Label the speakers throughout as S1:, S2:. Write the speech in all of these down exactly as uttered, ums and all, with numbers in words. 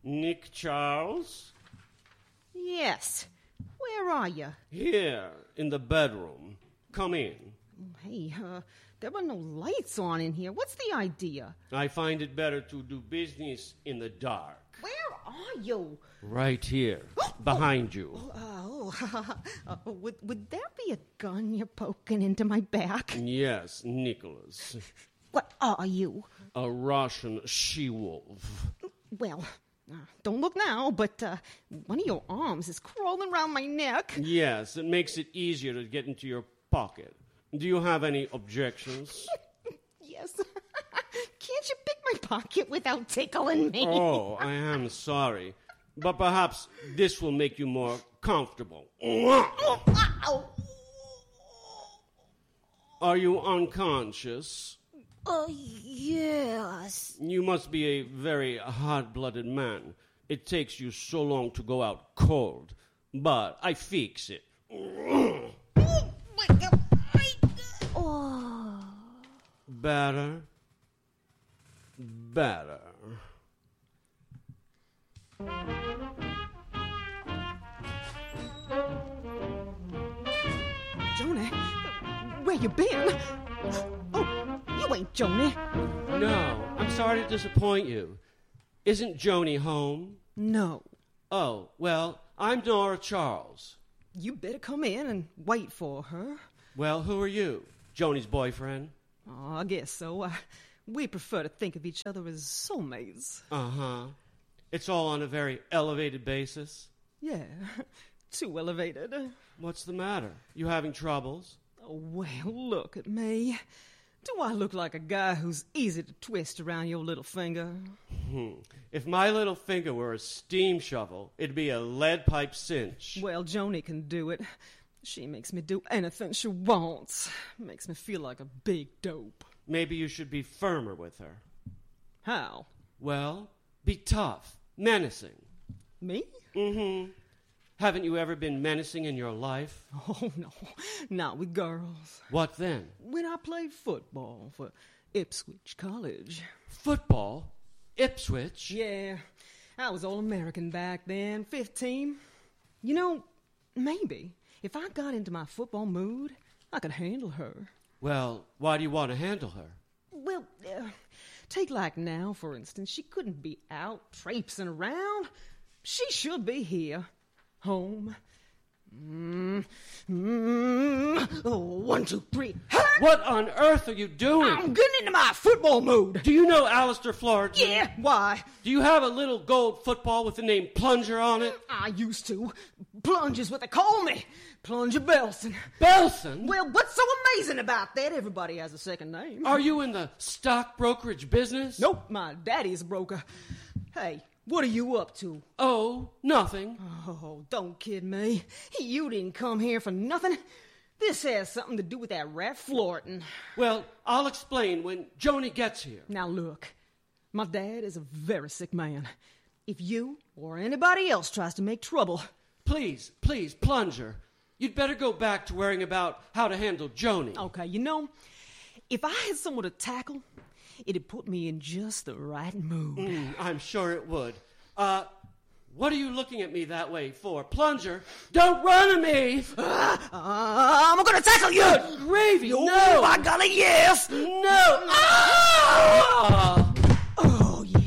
S1: Nick Charles?
S2: Yes. Where are you?
S1: Here, in the bedroom. Come in.
S2: Hey, uh, there were no lights on in here. What's the idea?
S1: I find it better to do business in the dark.
S2: Where are you?
S1: Right here, behind you.
S2: Oh, uh, would, would there be a gun you're poking into my back?
S1: Yes, Nicholas.
S2: What are you?
S1: A Russian she-wolf.
S2: Well, uh, don't look now, but uh, one of your arms is crawling around my neck.
S1: Yes, it makes it easier to get into your pocket. Do you have any objections?
S2: Yes. Can't you pick my pocket without tickling me?
S1: Oh, I am sorry. But perhaps this will make you more comfortable. Oh, are you unconscious?
S2: Oh, yes.
S1: You must be a very hot-blooded man. It takes you so long to go out cold. But I fix it.
S2: Oh, my God. Oh.
S1: Better. Better.
S2: Joni, where you been? Oh, you ain't Joni.
S1: No, I'm sorry to disappoint you. Isn't Joni home?
S2: No.
S1: Oh, well, I'm Nora Charles.
S2: You better come in and wait for her.
S1: Well, who are you? Joni's boyfriend?
S2: Oh, I guess so. Uh, we prefer to think of each other as soulmates.
S1: Uh-huh. It's all on a very elevated basis?
S2: Yeah, too elevated.
S1: What's the matter? You having troubles?
S2: Oh, well, look at me. Do I look like a guy who's easy to twist around your little finger?
S1: Hmm. If my little finger were a steam shovel, it'd be a lead pipe cinch.
S2: Well, Joni can do it. She makes me do anything she wants. Makes me feel like a big dope.
S1: Maybe you should be firmer with her.
S2: How?
S1: Well, be tough, menacing.
S2: Me?
S1: Mm-hmm. Haven't you ever been menacing in your life?
S2: Oh, no, not with girls.
S1: What then?
S2: When I played football for Ipswich College.
S1: Football? Ipswich?
S2: Yeah, I was All-American back then, fifteen. You know, maybe if I got into my football mood, I could handle her.
S1: Well, why do you want to handle her?
S2: Well, uh, take like now, for instance. She couldn't be out traipsing around. She should be here. Home. Mm, mm, oh, one, two, three.
S1: What on earth are you doing?
S2: I'm getting into my football mood.
S1: Do you know Alistair Florence?
S2: Yeah, why?
S1: Do you have a little gold football with the name Plunger on it?
S2: I used to. Plunge is what they call me. Plunger Belson.
S1: Belson?
S2: Well, what's so amazing about that? Everybody has a second name.
S1: Are you in the stock brokerage business?
S2: Nope, my daddy's a broker. Hey, what are you up to?
S1: Oh, nothing.
S2: Oh, don't kid me. You didn't come here for nothing. This has something to do with that rat Florton.
S1: Well, I'll explain when Joni gets here.
S2: Now look, my dad is a very sick man. If you or anybody else tries to make trouble...
S1: Please, please, Plunger. You'd better go back to worrying about how to handle Joni.
S2: Okay, you know, if I had someone to tackle, it'd put me in just the right mood.
S1: Mm, I'm sure it would. Uh, what are you looking at me that way for? Plunger, don't run at me!
S2: Uh, I'm gonna tackle you!
S1: Good gravy,
S2: oh,
S1: no!
S2: I got it, yes!
S1: No! Ah!
S2: Oh, yeah.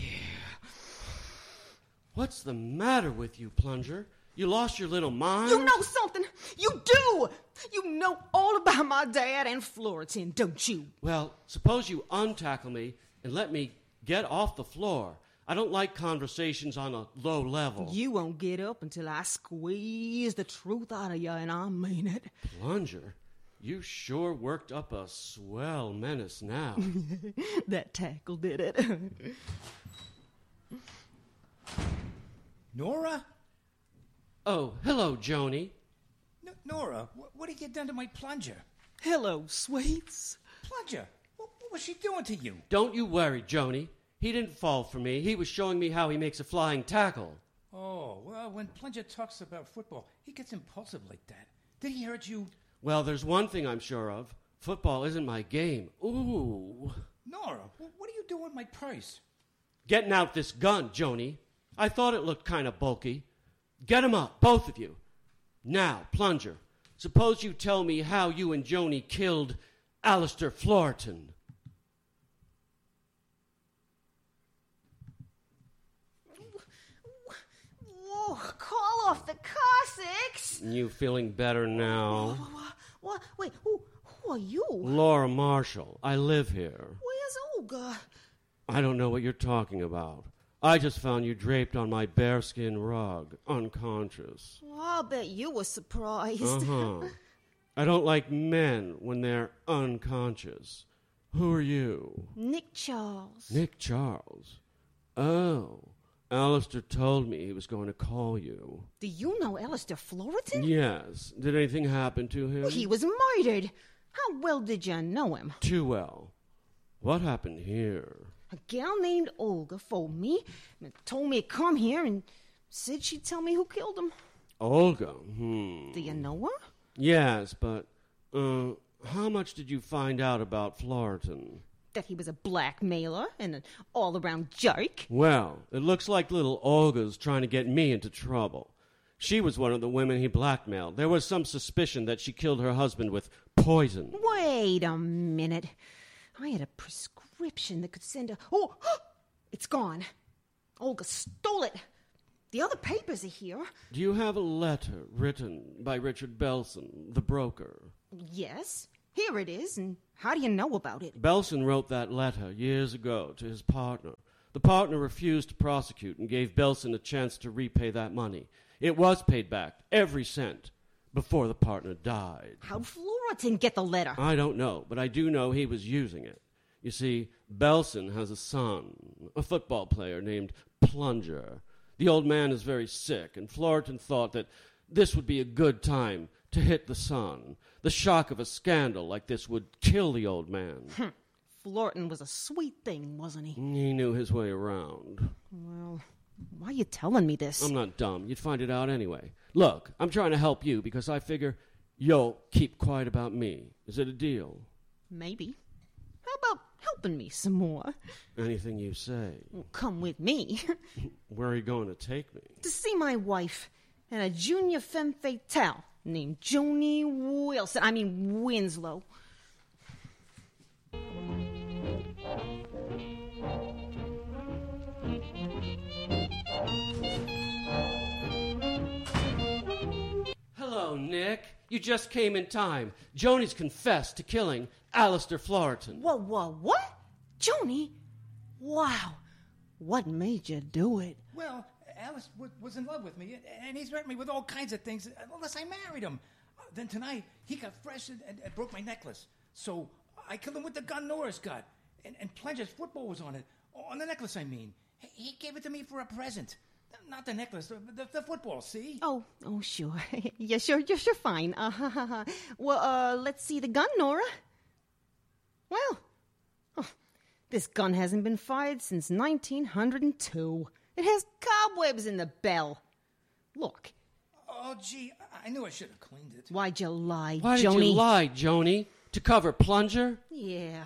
S1: What's the matter with you, Plunger? You lost your little mind?
S2: You know something? You do! You know all about my dad and Florentine, don't you?
S1: Well, suppose you untackle me and let me get off the floor. I don't like conversations on a low level.
S2: You won't get up until I squeeze the truth out of you, and I mean it.
S1: Plunger, you sure worked up a swell menace now.
S2: That tackle did it.
S3: Nora?
S1: Oh, hello, Joni.
S3: N- Nora, wh- what have you done to my plunger?
S2: Hello, sweets.
S3: Plunger? What, what was she doing to you?
S1: Don't you worry, Joni. He didn't fall for me. He was showing me how he makes a flying tackle.
S3: Oh, well, when Plunger talks about football, he gets impulsive like that. Did he hurt you?
S1: Well, there's one thing I'm sure of. Football isn't my game. Ooh.
S3: Nora, wh- what are you doing with my purse?
S1: Getting out this gun, Joni. I thought it looked kind of bulky. Get him up, both of you. Now, Plunger, suppose you tell me how you and Joni killed Alistair Florton.
S2: Whoa, call off the Cossacks!
S1: You feeling better now?
S2: What? what? Wait, who, who are you?
S1: Laura Marshall. I live here.
S2: Where's Olga?
S1: I don't know what you're talking about. I just found you draped on my bearskin rug, unconscious.
S2: Well, I'll bet you were surprised.
S1: Uh-huh. I don't like men when they're unconscious. Who are you?
S2: Nick Charles.
S1: Nick Charles. Oh, Alistair told me he was going to call you.
S2: Do you know Alistair Florton?
S1: Yes. Did anything happen to him?
S2: Well, he was murdered. How well did you know him?
S1: Too well. What happened here?
S2: A gal named Olga phoned me and told me to come here and said she'd tell me who killed him.
S1: Olga? Hmm.
S2: Do you know her?
S1: Yes, but, uh, how much did you find out about Florton?
S2: That he was a blackmailer and an all-around jerk.
S1: Well, it looks like little Olga's trying to get me into trouble. She was one of the women he blackmailed. There was some suspicion that she killed her husband with poison.
S2: Wait a minute. I had a prescription that could send a... Oh, it's gone. Olga stole it. The other papers are here.
S1: Do you have a letter written by Richard Belson, the broker?
S2: Yes. Here it is. And how do you know about it?
S1: Belson wrote that letter years ago to his partner. The partner refused to prosecute and gave Belson a chance to repay that money. It was paid back, every cent, before the partner died.
S2: How'd Florton get the letter?
S1: I don't know, but I do know he was using it. You see, Belson has a son, a football player named Plunger. The old man is very sick, and Florton thought that this would be a good time to hit the son. The shock of a scandal like this would kill the old man.
S2: Florton was a sweet thing, wasn't he?
S1: He knew his way around.
S2: Well, why are you telling me this?
S1: I'm not dumb. You'd find it out anyway. Look, I'm trying to help you because I figure you'll keep quiet about me. Is it a deal?
S2: Maybe. How about helping me some more?
S1: Anything you say.
S2: Well, come with me.
S1: Where are you going to take me?
S2: To see my wife and a junior femme fatale named Joni Wilson. I mean, Winslow.
S1: Hello, Nick. You just came in time. Joni's confessed to killing Alistair Florton.
S2: What, what, what? Joni? Wow. What made you do it?
S3: Well, Alice w- was in love with me, and he threatened me with all kinds of things unless I married him. Uh, then tonight, he got fresh and, and, and broke my necklace. So I killed him with the gun Norris got. And, and Plunger's football was on it. On the necklace, I mean. He, he gave it to me for a present. Not the necklace, the, the, the football, see?
S2: Oh, oh, sure. yeah, sure, you're sure fine. Uh, well, uh, let's see the gun, Nora. Well, oh, this gun hasn't been fired since nineteen oh two. It has cobwebs in the bell. Look.
S3: Oh, gee, I knew I should have cleaned it.
S2: Why'd you lie,
S1: Why
S2: Joni?
S1: did you lie, Joni? To cover Plunger?
S2: Yeah.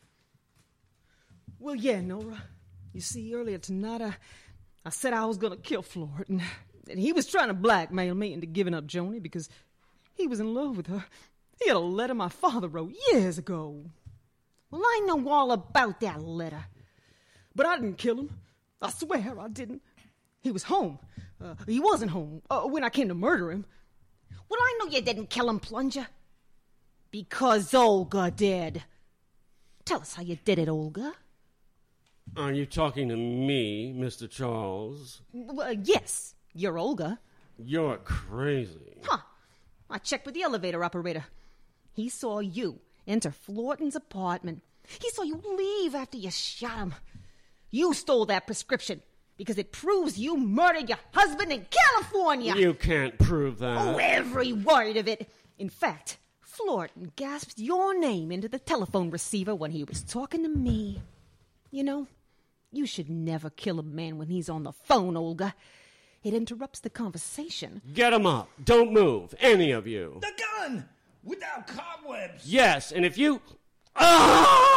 S2: Well, yeah, Nora. You see, earlier tonight, I, I said I was going to kill Florton. And he was trying to blackmail me into giving up Joni because he was in love with her. He had a letter my father wrote years ago. Well, I know all about that letter. But I didn't kill him. I swear I didn't. He was home. Uh, he wasn't home uh, when I came to murder him. Well, I know you didn't kill him, Plunger. Because Olga did. Tell us how you did it, Olga.
S1: Are you talking to me, Mister Charles?
S2: Well, yes, you're Olga.
S1: You're crazy.
S2: Huh. I checked with the elevator operator. He saw you enter Florton's apartment. He saw you leave after you shot him. You stole that prescription because it proves you murdered your husband in California.
S1: You can't prove that.
S2: Oh, every word of it. In fact, Florton gasped your name into the telephone receiver when he was talking to me. You know, you should never kill a man when he's on the phone, Olga. It interrupts the conversation.
S1: Get him up. Don't move, any of you.
S3: The gun! Without cobwebs!
S1: Yes, and if you...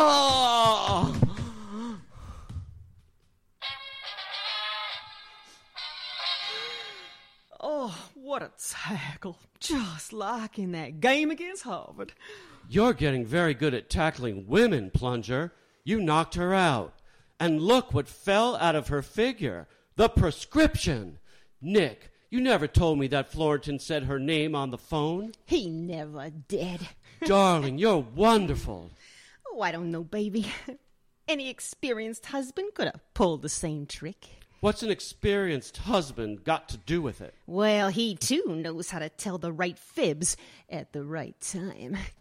S1: Oh!
S2: tackle, just like in that game against Harvard.
S1: You're getting very good at tackling women, Plunger. You knocked her out. And look what fell out of her figure. The prescription. Nick, you never told me that Florentin said her name on the phone.
S2: He never did.
S1: Darling, you're wonderful.
S2: Oh, I don't know, baby. Any experienced husband could have pulled the same trick.
S1: What's an experienced husband got to do with it?
S2: Well, he too knows how to tell the right fibs at the right time.